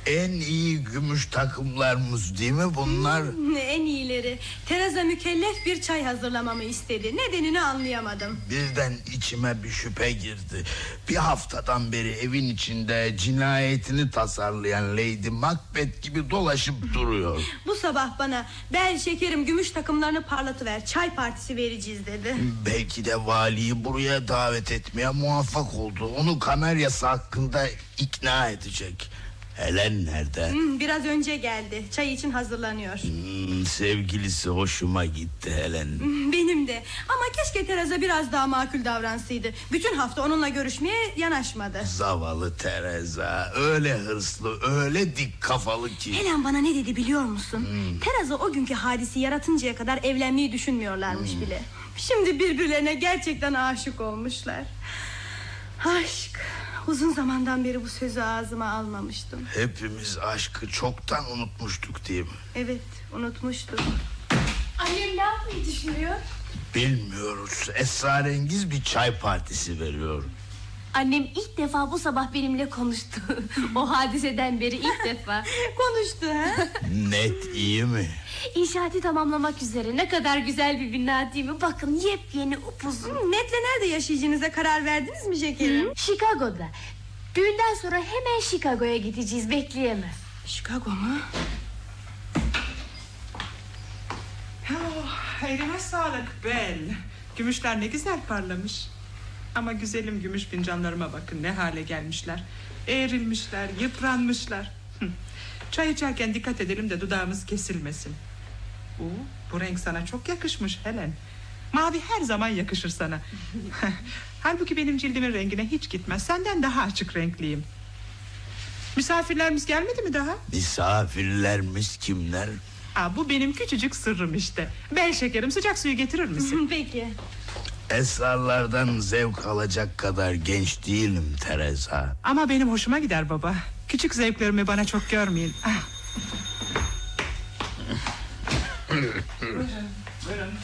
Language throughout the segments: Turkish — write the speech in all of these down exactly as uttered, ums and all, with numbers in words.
En iyi gümüş takımlarımız değil mi bunlar? Hmm, en iyileri. Teresa mükellef bir çay hazırlamamı istedi. Nedenini anlayamadım. Birden içime bir şüphe girdi. Bir haftadan beri evin içinde cinayetini tasarlayan Lady Macbeth gibi dolaşıp duruyor. Bu sabah bana "Bel şekerim, gümüş takımlarını parlatıver, çay partisi vereceğiz" dedi. Belki de valiyi buraya davet etmeye muvaffak oldu. Onu Kanaryası hakkında ikna edecek. Helen nerede? Hmm, biraz önce geldi. Çay için hazırlanıyor. Hmm, sevgilisi hoşuma gitti Helen. Hmm, benim de. Ama keşke Teresa biraz daha makul davransaydı. Bütün hafta onunla görüşmeye yanaşmadı. Zavallı Teresa. Öyle hırslı, öyle dik kafalı ki. Helen bana ne dedi biliyor musun? Hmm. Teresa o günkü hadisi yaratıncaya kadar evlenmeyi düşünmüyorlarmış hmm. bile. Şimdi birbirlerine gerçekten aşık olmuşlar. Aşk. Uzun zamandan beri bu sözü ağzıma almamıştım. Hepimiz aşkı çoktan unutmuştuk değil mi? Evet, unutmuştuk. Annem ne yapmayı düşünüyor? Bilmiyoruz. Esrarengiz bir çay partisi veriyor. Annem ilk defa bu sabah benimle konuştu. O hadiseden beri ilk defa. Konuştu ha? Net iyi mi? İnşaatı tamamlamak üzere. Ne kadar güzel bir bina değil mi? Bakın yepyeni upuzun. Hmm, Ned'le nerede yaşayacağınıza karar verdiniz mi şekerim? Hı, Chicago'da. Düğünden sonra hemen Chicago'ya gideceğiz, bekleyemez. Chicago mu? Oh, eline sağlık Bel. Gümüşler ne güzel parlamış. Ama güzelim gümüş fincanlarıma bakın, ne hale gelmişler. Eğrilmişler, yıpranmışlar. Çay içerken dikkat edelim de dudağımız kesilmesin. Oo, bu renk sana çok yakışmış Helen. Mavi her zaman yakışır sana. Halbuki benim cildimin rengine hiç gitmez. Senden daha açık renkliyim. Misafirlerimiz gelmedi mi daha? Misafirlerimiz kimler? Aa, bu benim küçücük sırrım işte. Bel şekerim, sıcak suyu getirir misin? Peki. Esrarlardan zevk alacak kadar genç değilim Teresa. Ama benim hoşuma gider baba. Küçük zevklerimi bana çok görmeyin. Ah. Buyurun, buyurun.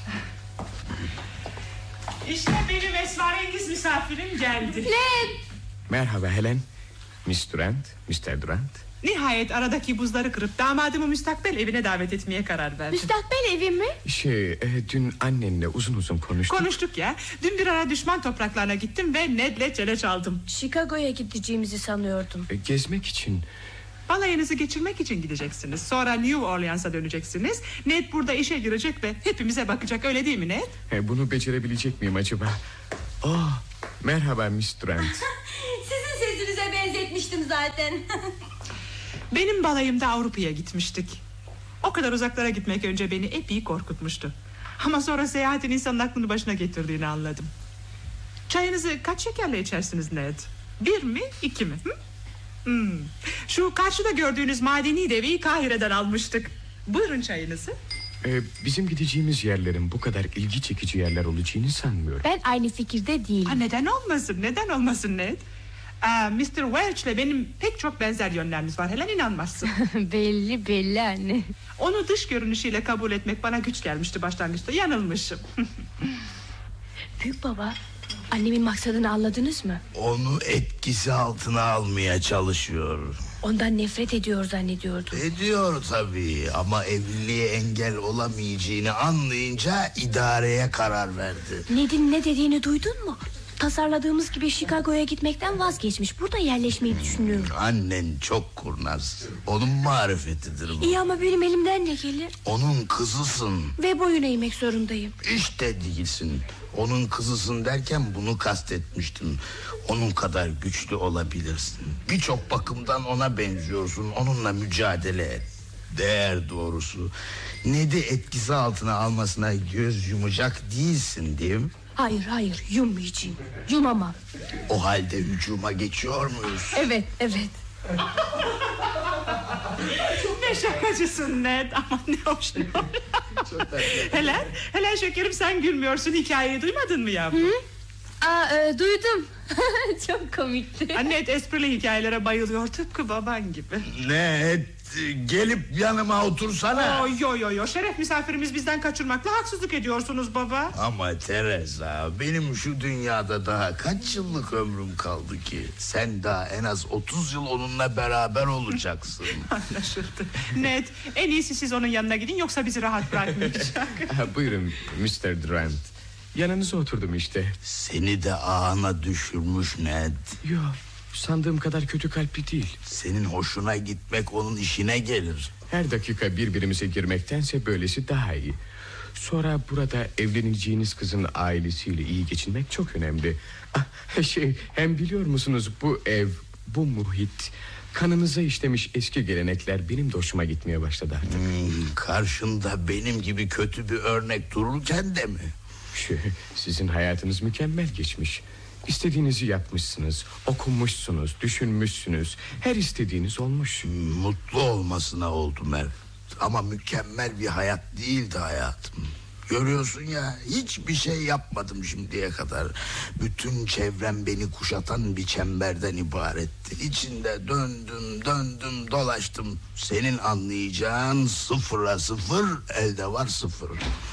İşte benim esrarengiz misafirim geldi. Ned! Merhaba Helen. Miss Durant, mister Durant. Nihayet aradaki buzları kırıp damadımı müstakbel evine davet etmeye karar verdim. Müstakbel evi mi? Şey, e, dün annenle uzun uzun konuştuk. Konuştuk ya. Dün bir ara düşman topraklarına gittim ve Ned'le çele çaldım. Chicago'ya gideceğimizi sanıyordum. E, gezmek için. Balayınızı geçirmek için gideceksiniz. Sonra New Orleans'a döneceksiniz. Ned burada işe girecek ve hepimize bakacak, öyle değil mi Ned? E, bunu becerebilecek miyim acaba? Oh, merhaba Miss Durant. Sizin sesinize benzetmiştim zaten. Benim balayımda Avrupa'ya gitmiştik. O kadar uzaklara gitmek önce beni epey korkutmuştu. Ama sonra seyahatin insanın aklını başına getirdiğini anladım. Çayınızı kaç şekerle içersiniz Ned? Bir mi, iki mi? Hı? Hmm. Şu karşıda gördüğünüz madeni deveyi Kahire'den almıştık. Buyurun çayınızı. Ee, bizim gideceğimiz yerlerin bu kadar ilgi çekici yerler olacağını sanmıyorum. Ben aynı fikirde değilim. Ha, neden olmasın, neden olmasın Ned? Aa, mister Welch'le benim pek çok benzer yönlerimiz var. Helen inanmazsın. Belli belli anne. Onu dış görünüşüyle kabul etmek bana güç gelmişti başlangıçta. Yanılmışım. Büyük baba, annemin maksadını anladınız mı? Onu etkisi altına almaya çalışıyor. Ondan nefret ediyor zannediyordum. Ediyor tabii ama evliliğe engel olamayacağını anlayınca idareye karar verdi. Ned'in ne dediğini duydun mu? Tasarladığımız gibi Chicago'ya gitmekten vazgeçmiş. Burada yerleşmeyi düşünüyor. Annen çok kurnaz. Onun marifetidir bu. İyi ama benim elimden ne gelir? Onun kızısın. Ve boyun eğmek zorundayım. İşte değilsin. Onun kızısın derken bunu kastetmiştim. Onun kadar güçlü olabilirsin. Birçok bakımdan ona benziyorsun. Onunla mücadele et. Değer doğrusu. Ned'i etkisi altına almasına göz yumacak değilsin değil mi? Hayır hayır, yummayacağım. Yumamam. O halde hücuma geçiyor muyuz? Evet evet. Ne şakacısın Ned. Aman ne hoş, ne hoş. Helen, Helen şekerim, sen gülmüyorsun. Hikayeyi duymadın mı yavrum? Hı? Aa, e, duydum. Çok komikti. Ned esprili hikayelere bayılıyor, tıpkı baban gibi. Ned, gelip yanıma otursana. Oh, yo yo yo, şeref misafirimiz bizden kaçırmakla haksızlık ediyorsunuz baba. Ama Teresa, benim şu dünyada daha kaç yıllık ömrüm kaldı ki? Sen daha en az otuz yıl onunla beraber olacaksın. Anlaşıldı. Ned, en iyisi siz onun yanına gidin, yoksa bizi rahat bırakmayacak. Buyurun mister Durant. Yanınıza oturdum işte. Seni de ağına düşürmüş Ned. Yok, sandığım kadar kötü kalpli değil. Senin hoşuna gitmek onun işine gelir. Her dakika birbirimize girmektense böylesi daha iyi. Sonra burada evleneceğiniz kızın ailesiyle iyi geçinmek çok önemli. Ah, şey, hem biliyor musunuz, bu ev, bu muhit, kanınıza işlemiş eski gelenekler benim de hoşuma gitmeye başladı artık. Hmm, karşında benim gibi kötü bir örnek dururken de mi? Şey, sizin hayatınız mükemmel geçmiş. İstediğinizi yapmışsınız, okumuşsunuz, düşünmüşsünüz. Her istediğiniz olmuş. Mutlu olmasına oldum Mer. Ama mükemmel bir hayat değildi hayatım. Görüyorsun ya, hiçbir şey yapmadım şimdiye kadar. Bütün çevrem beni kuşatan bir çemberden ibaretti. İçinde döndüm döndüm dolaştım. Senin anlayacağın sıfıra sıfır, elde var sıfır.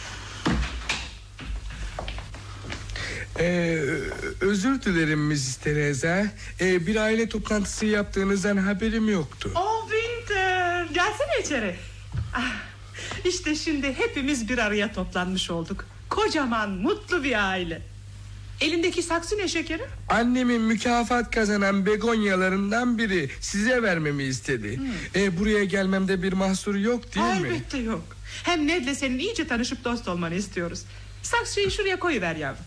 Ee, özür dilerim missis Teresa. Ee, bir aile toplantısı yaptığınızdan haberim yoktu. Oh Winter, gelsene içeri. Ah, işte şimdi hepimiz bir araya toplanmış olduk. Kocaman mutlu bir aile. Elindeki saksı ne şekerim? Annemin mükafat kazanan begonyalarından biri size vermemi istedi. Hmm. Ee, buraya gelmemde bir mahsuru yok değil Elbette mi? Elbette yok. Hem Ned'le senin iyice tanışıp dost olmanı istiyoruz. Saksıyı şuraya koyuver yavrum.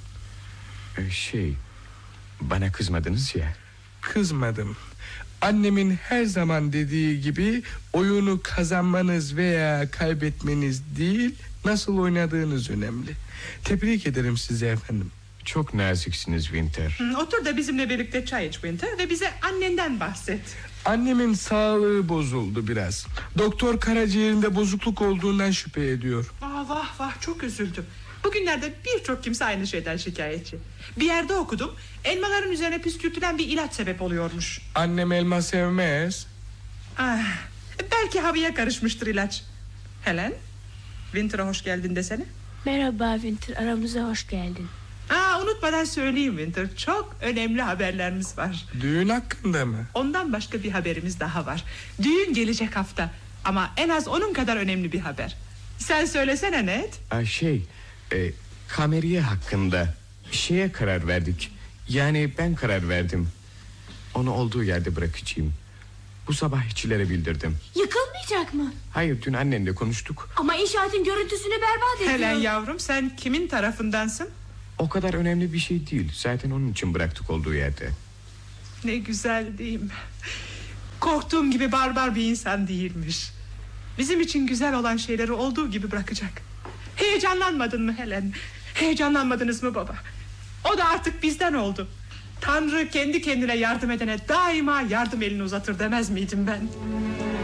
Şey, bana kızmadınız ya. Kızmadım. Annemin her zaman dediği gibi oyunu kazanmanız veya kaybetmeniz değil, nasıl oynadığınız önemli. Tebrik ederim sizi efendim. Çok naziksiniz Winter. Hı, otur da bizimle birlikte çay iç Winter ve bize annenden bahset. Annemin sağlığı bozuldu biraz. Doktor karaciğerinde bozukluk olduğundan şüphe ediyor. Aa, vah vah, çok üzüldüm. Bugünlerde birçok kimse aynı şeyden şikayetçi. Bir yerde okudum, elmaların üzerine püskürtülen bir ilaç sebep oluyormuş. Annem elma sevmez. Ah, belki havaya karışmıştır ilaç. Helen, Winter'a hoş geldin desene. Merhaba Winter, aramıza hoş geldin. Aa, unutmadan söyleyeyim Winter, çok önemli haberlerimiz var. Düğün hakkında mı? Ondan başka bir haberimiz daha var. Düğün gelecek hafta, ama en az onun kadar önemli bir haber. Sen söylesene Ned. Aa, şey, e, kameriye hakkında şeye karar verdik. Yani ben karar verdim. Onu olduğu yerde bırakacağım. Bu sabah işçilere bildirdim. Yıkılmayacak mı? Hayır, dün annenle konuştuk. Ama inşaatın görüntüsünü berbat ediyor. Helen yavrum, sen kimin tarafındansın? O kadar önemli bir şey değil. Zaten onun için bıraktık olduğu yerde. Ne güzel değil mi? Korktuğum gibi barbar bir insan değilmiş. Bizim için güzel olan şeyleri olduğu gibi bırakacak. Heyecanlanmadın mı Helen? Heyecanlanmadınız mı baba? O da artık bizden oldu. Tanrı kendi kendine yardım edene daima yardım elini uzatır demez miydim ben?